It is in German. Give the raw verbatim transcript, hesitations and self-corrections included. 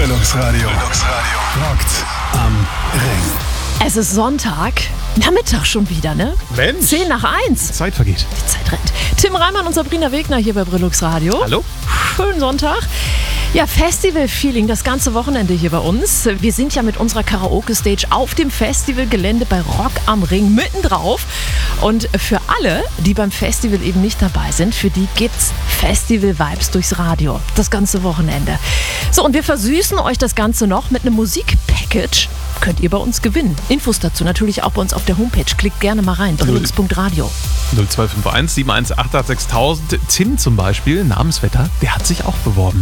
Brilux Radio. Brilux Radio. Rockt am Ring. Es ist Sonntag. Nachmittag schon wieder, ne? Mensch. Zehn nach eins. Die Zeit vergeht. Die Zeit rennt. Tim Reimann und Sabrina Wegner hier bei Brilux Radio. Hallo. Schönen Sonntag. Ja, Festival-Feeling das ganze Wochenende hier bei uns. Wir sind ja mit unserer Karaoke-Stage auf dem Festivalgelände bei Rock am Ring mittendrauf. Und für alle, die beim Festival eben nicht dabei sind, für die gibt's Festival-Vibes durchs Radio. Das ganze Wochenende. So, und wir versüßen euch das Ganze noch mit einem Musikpackage. Könnt ihr bei uns gewinnen. Infos dazu natürlich auch bei uns auf der Homepage. Klickt gerne mal rein. Brilux Punkt radio. null zwei fünf eins sieben eins acht acht sechstausend. Tim zum Beispiel, Namensvetter, der hat sich auch beworben.